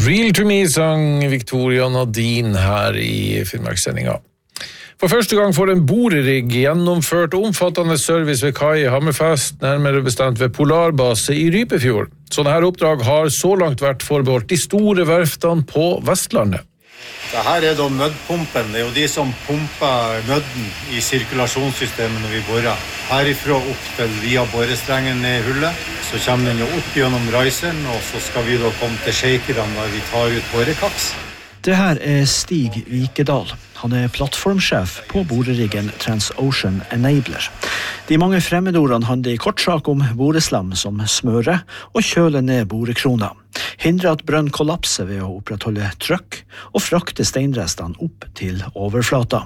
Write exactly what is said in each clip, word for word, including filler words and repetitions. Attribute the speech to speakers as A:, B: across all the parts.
A: Real to me sang Victoria Nadine her i Finnmarkssendinga. For første gang får en borerigg gjennomført omfattende service ved kai i Hammerfest, nærmere bestemt ved Polarbase i Rypefjord. Sånne her oppdrag har så langt vært forbeholdt de store verftene på Vestlandet.
B: Det her er da nødpumpen, det er jo de som pumper nødden i sirkulasjonssystemet når vi borer. Herifra opp til via borestrengen ned i hullet, så kommer den jo opp gjennom reiseren, og så skal vi da komme til shakerne når vi tar ut borekaks.
C: Det her er Stig Vikedal. Han er plattformsjef på boreriggen Transocean Enabler. De mange fremmedordene handler i kort sak om boreslam som smører og kjøler ned borekroner. Hindrer at brønn kollapser ved å opprettholde trykk og frakte steinrestene opp til overflata.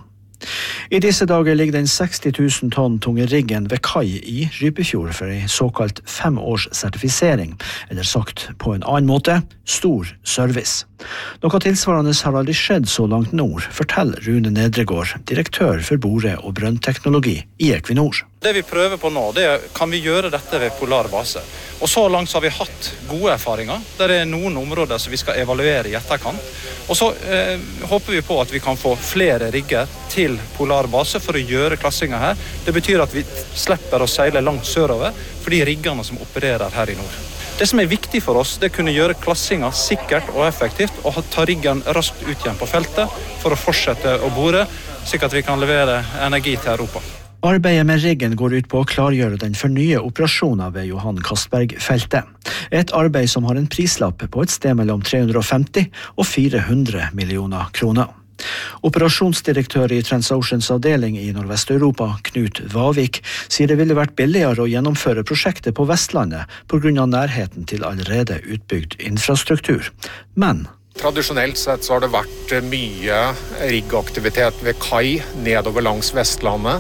C: I disse dager ligger den seksti tusen tonn tunge riggen ved kai i Rypefjord for en såkalt fem års sertifisering, eller sagt på en annen måte, stor service. Noe tilsvarende har aldri skjedd så langt nord, forteller Rune Nedregård, direktør for bore- og brønnteknologi i Equinor.
D: Det vi prøver på nå, det er, kan vi gjøre dette ved Polarbase? Og så langt så har vi hatt gode erfaringer, der det er noen områder som vi skal evaluere i etterkant. Og så eh, håper vi på at vi kan få flere rigger til Polarbase for å gjøre klassinga her. Det betyr at vi slipper å seile langt sørover for de riggene som opererer her i nord. Det som er viktig for oss, det er å kunne gjøre klassinga sikkert og effektivt, og ta riggen raskt ut igjen på feltet for å fortsette å bore, slik at vi kan levere energi til Europa.
C: Arbeidet med riggen går ut på å klargjøre den for nye operasjoner ved Johan Castberg-feltet. Et arbeid som har en prislapp på et sted mellom tre hundre og femti og fire hundre millioner kroner. Operasjonsdirektør i Transoceans avdeling i Nordvest-Europa, Knut Vavik, sier det ville vært billigere å gjennomføre prosjektet på Vestlandet på grunn av nærheten til allerede utbygd infrastruktur. Men
E: tradisjonelt sett så har det vært mye riggaktivitet ved kai nedover langs Vestlandet.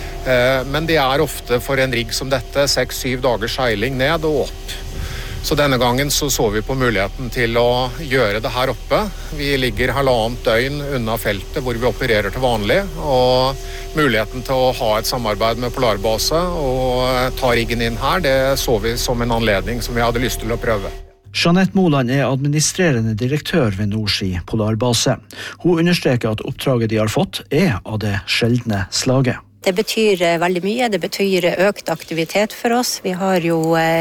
E: Men det er ofte for en rigg som dette seks-syv dagers seiling ned og opp. Så denne gangen så, så vi på muligheten til å gjøre det her oppe. Vi ligger halvannet døgn unna feltet hvor vi opererer til vanlig, og muligheten til å ha et samarbeid med Polarbase og ta riggen inn her, det så vi som en anledning som vi hadde lyst til å prøve.
C: Jeanette Moland er administrerende direktør ved Nordski Polarbase. Hun understreker at oppdraget de har fått er av det sjeldne slaget.
F: Det betyr veldig mye, det betyr økt aktivitet for oss. Vi har jo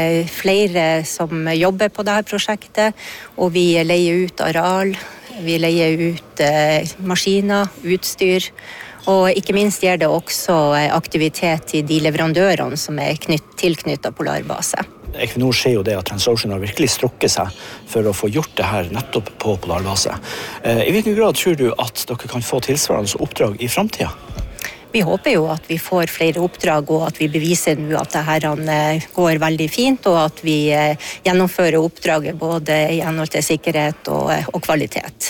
F: flere som jobber på dette prosjektet, og vi leier ut areal, vi leier ut maskiner, utstyr, og ikke minst gir det også aktivitet til de leverandørene som er knytt, tilknyttet Polarbase.
C: Equinor sier jo det at Transocean har virkelig strukket seg for å få gjort det her nettopp på Polarbase. I hvilken grad tror du at dere kan få tilsvarende oppdrag i fremtiden?
F: Vi håper jo at vi får flere oppdrag, og at vi beviser nå at det her går veldig fint, og at vi gjennomfører oppdraget både i henhold til sikkerhet og, og kvalitet.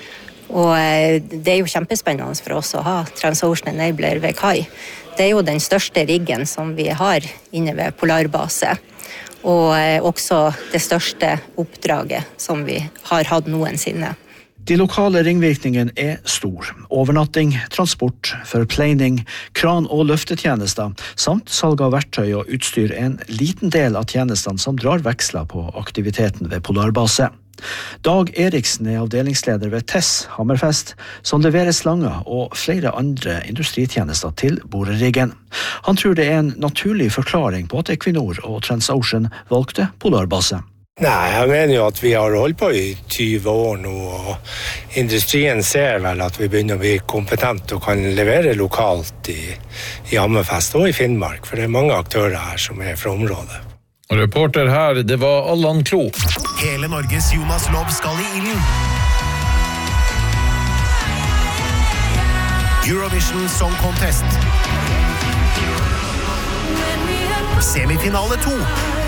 F: Og det er jo kjempespennende for oss å ha Transocean Enabler ved kai. Det er jo den største riggen som vi har inne ved Polarbase, og også det største oppdraget som vi har hatt noensinne.
C: De lokale ringvirkningene er stor. Overnatting, transport, forpleining, kran- og løftetjenester, samt salg av verktøy og utstyr er en liten del av tjenestene som drar veksler på aktiviteten ved Polarbase. Dag Eriksen er avdelingsleder ved Tess Hammerfest, som leverer slanger og flere andre industritjenester til boreriggen. Han tror det er en naturlig forklaring på at Equinor og Transocean valgte Polarbase.
G: Nei, jeg mener jo at vi har holdt på i tyve år nå, og industrien ser vel at vi begynner å bli kompetent og kan levere lokalt i, i Hammerfest og i Finnmark, for det er mange aktører her som er fra området.
A: Og reporter her, det var Allan Klo.
H: Hele Norges Jonas Lov skal i ilden. Eurovision Song Contest. Semifinale to.